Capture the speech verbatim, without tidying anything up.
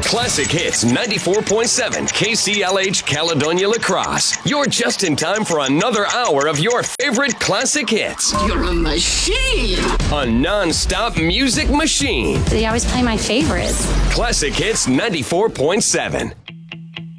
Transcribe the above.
Classic Hits ninety-four point seven K C L H Caledonia La Crosse. You're just in time for another hour of your favorite classic hits. You're a machine. A non-stop music machine. They always play my favorites. Classic Hits ninety-four point seven.